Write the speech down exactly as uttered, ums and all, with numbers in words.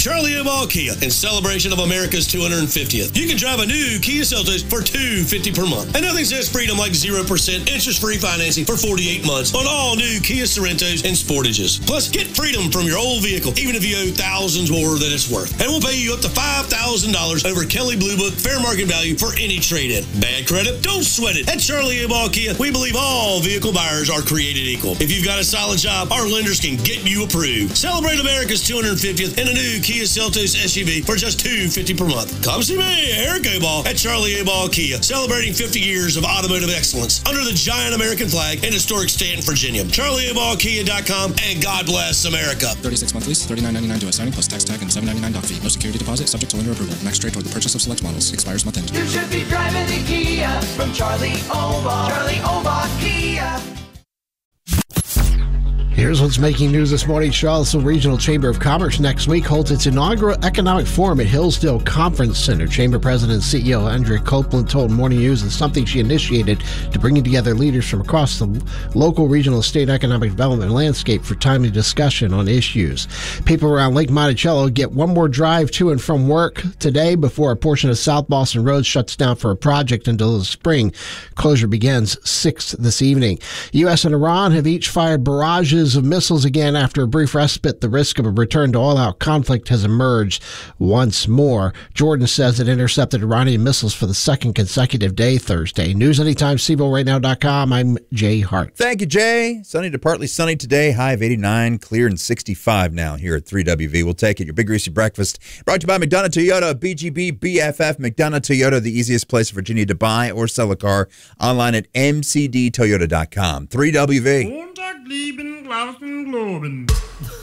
Charlie Oball Kia, in celebration of America's two hundred fiftieth. You can drive a new Kia Seltos for two hundred fifty dollars per month. And nothing says freedom like zero percent interest-free financing for forty-eight months on all new Kia Sorrentos and Sportages. Plus, get freedom from your old vehicle, even if you owe thousands more than it's worth. And we'll pay you up to five thousand dollars over Kelley Blue Book fair market value for any trade-in. Bad credit? Don't sweat it. At Charlie Oball Kia, we believe all vehicle buyers are created equal. If you've got a solid job, our lenders can get you approved. Celebrate America's two hundred fiftieth in a new Kia Seltos S U V for just two hundred fifty dollars per month. Come see me, Eric Oball, at Charlie Oball Kia, celebrating fifty years of automotive excellence under the giant American flag in historic Stanton, Virginia. Charlie Oball Kia dot com, and God bless America. thirty-six month lease, thirty-nine ninety-nine to assigning plus tax tag and seven ninety-nine doc fee. No security deposit, subject to lender approval. Max trade toward the purchase of select models. Expires month end. You should be driving the Kia from Charlie Oball. Charlie Oball Kia. Here's what's making news this morning. Charlottesville Regional Chamber of Commerce next week holds its inaugural economic forum at Hillsdale Conference Center. Chamber President and C E O Andrea Copeland told Morning News it's something she initiated to bringing together leaders from across the local, regional, and state economic development landscape for timely discussion on issues. People around Lake Monticello get one more drive to and from work today before a portion of South Boston Road shuts down for a project until the spring. Closure begins six this evening. U S and Iran have each fired barrages of missiles again after a brief respite. The risk of a return to all-out conflict has emerged once more. Jordan says it intercepted Iranian missiles for the second consecutive day Thursday. News Anytime, C V O right now dot com. I'm Jay Hart. Thank you, Jay. Sunny to partly sunny today. High of eighty-nine, clear and sixty-five now here at three W V. We'll take it. Your Big Greasy Breakfast brought to you by McDonough Toyota, B G B, B F F. McDonough Toyota, the easiest place in Virginia to buy or sell a car. Online at M C D Toyota dot com. three W V.